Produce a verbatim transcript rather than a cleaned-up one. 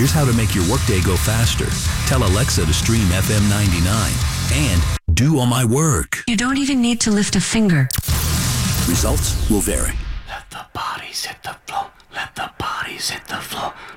Here's how to make your workday go faster. Tell Alexa to stream F M ninety-nine and do all my work. You don't even need to lift a finger. Results will vary. Let the bodies hit the floor. Let the bodies hit the floor.